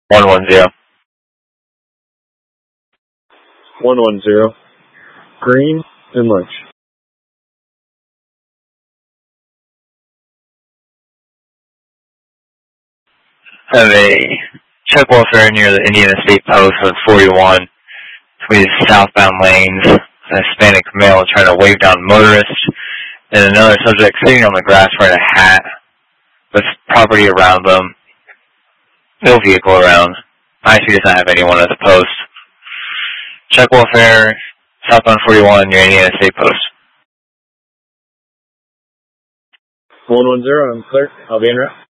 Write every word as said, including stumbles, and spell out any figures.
one one zero. one one zero. Green and Lynch. Have a check welfare near the Indiana State Post on forty-one between southbound lanes. An Hispanic male trying to wave down motorists, and another subject sitting on the grass wearing a hat with property around them. No vehicle around. I C does not have anyone at the post. Check welfare, southbound forty-one near Indiana State Post. one one zero, I'm clear. I'll be en route.